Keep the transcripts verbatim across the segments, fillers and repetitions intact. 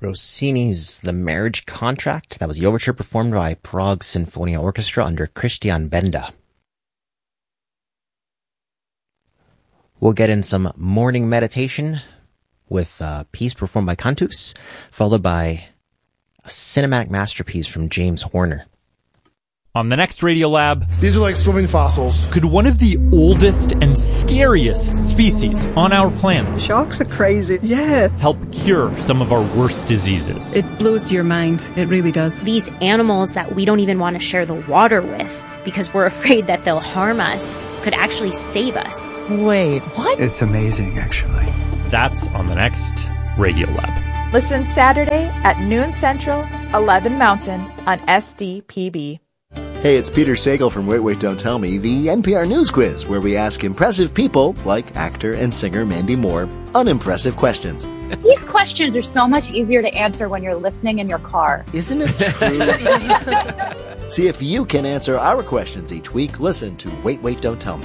Rossini's The Marriage Contract. That was the overture performed by Prague Sinfonia Orchestra under Christian Benda. We'll get in some morning meditation with a piece performed by Cantus, followed by a cinematic masterpiece from James Horner. On the next Radiolab, these are like swimming fossils. Could one of the oldest and scariest species on our planet, sharks are crazy, yeah, help cure some of our worst diseases? It blows your mind. It really does. These animals that we don't even want to share the water with because we're afraid that they'll harm us could actually save us. Wait, what? It's amazing, actually. That's on the next Radiolab. Listen Saturday at noon Central, eleven Mountain on S D P B. Hey, it's Peter Sagal from Wait, Wait, Don't Tell Me, the N P R News Quiz, where we ask impressive people, like actor and singer Mandy Moore, unimpressive questions. These questions are so much easier to answer when you're listening in your car. Isn't it true? See if you can answer our questions each week. Listen to Wait, Wait, Don't Tell Me.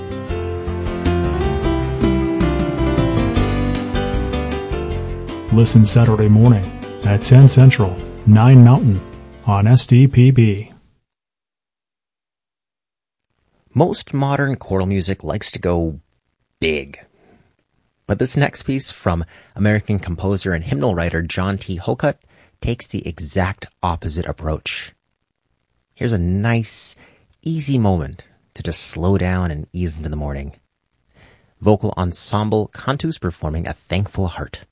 Listen Saturday morning at ten Central, nine Mountain on S D P B. Most modern choral music likes to go big. But this next piece from American composer and hymnal writer John T. Hokut takes the exact opposite approach. Here's a nice, easy moment to just slow down and ease into the morning. Vocal ensemble Cantus performing A Thankful Heart.